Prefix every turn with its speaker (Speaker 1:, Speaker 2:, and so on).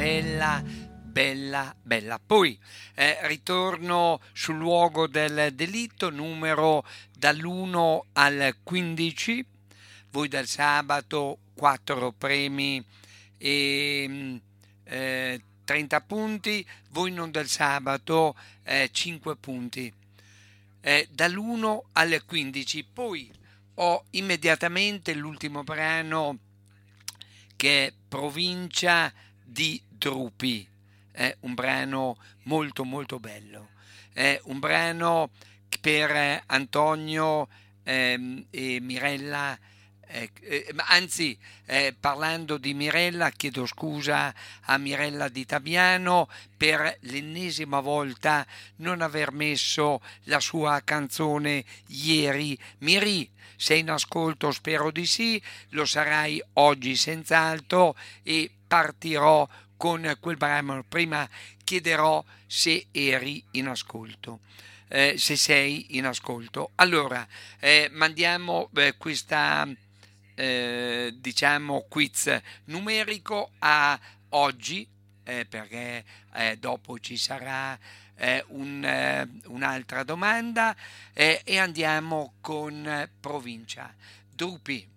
Speaker 1: bella, bella, bella. Poi ritorno sul luogo del delitto, numero dall'1 al 15. Voi del sabato 4 premi e 30 punti, voi non del sabato 5 punti. Dall'1 al 15. Poi ho immediatamente l'ultimo brano che è Provincia di Drupi. È un brano molto molto bello. È un brano per Antonio e Mirella. Anzi, parlando di Mirella, chiedo scusa a Mirella Di Tabiano per l'ennesima volta non aver messo la sua canzone ieri. Miri, sei in ascolto? Spero di sì, lo sarai oggi senz'altro e partirò con quel brano. Prima chiederò se eri in ascolto. Se sei in ascolto. Allora, mandiamo questa diciamo quiz numerico a oggi, perché dopo ci sarà un'altra domanda, e andiamo con provincia. Drupi.